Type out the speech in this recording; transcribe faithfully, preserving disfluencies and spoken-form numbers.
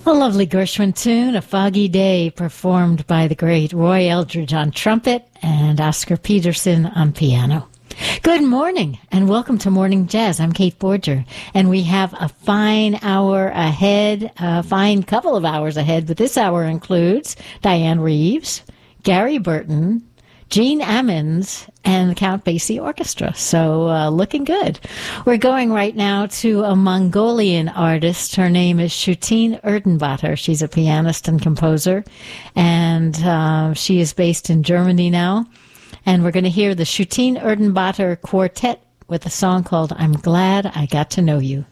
A lovely Gershwin tune, A Foggy Day, performed by the great Roy Eldridge on trumpet and Oscar Peterson on piano. Good morning, and welcome to Morning Jazz. I'm Kate Borger, and we have a fine hour ahead, a fine couple of hours ahead, but this hour includes Diane Reeves, Gary Burton, Gene Ammons, and the Count Basie Orchestra. So uh, looking good. We're going right now to a Mongolian artist. Her name is Shutin Erdenbatter. She's a pianist and composer, and uh, she is based in Germany now. And we're going to hear the Shutin Erdenbatter Quartet with a song called I'm Glad I Got to Know You.